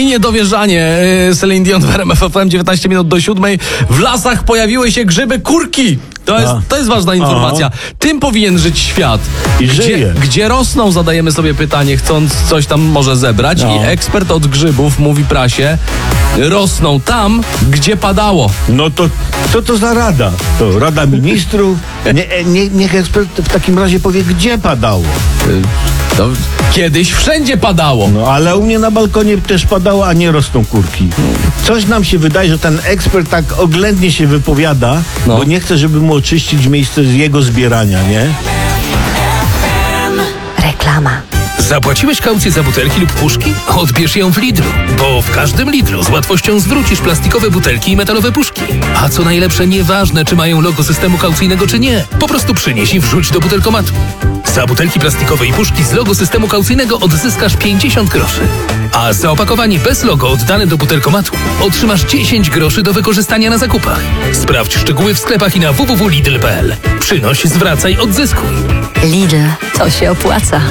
i niedowierzanie. Celine Dion w RMF FM, 19 minut do 7. W lasach pojawiły się grzyby kurki. To jest ważna informacja. Tym powinien żyć świat. I żyje. Gdzie rosną, zadajemy sobie pytanie, chcąc coś tam może zebrać. I ekspert od grzybów mówi prasie, rosną tam, gdzie padało. No to co to za rada? To Rada Ministrów? Niech ekspert w takim razie powie, gdzie padało. Kiedyś wszędzie padało. No ale u mnie na balkonie też padało, a nie rosną kurki. Coś nam się wydaje, że ten ekspert tak oględnie się wypowiada, bo nie chce, żeby mu oczyścić miejsce z jego zbierania, nie? Reklama. Zapłaciłeś kaucję za butelki lub puszki? Odbierz ją w Lidlu, bo w każdym Lidlu z łatwością zwrócisz plastikowe butelki i metalowe puszki. A co najlepsze, nieważne czy mają logo systemu kaucyjnego czy nie, po prostu przynieś i wrzuć do butelkomatu. Za butelki plastikowe i puszki z logo systemu kaucyjnego odzyskasz 50 groszy. A za opakowanie bez logo oddane do butelkomatu otrzymasz 10 groszy do wykorzystania na zakupach. Sprawdź szczegóły w sklepach i na www.lidl.pl. Przynoś, zwracaj, odzyskuj. Lidl, to się opłaca.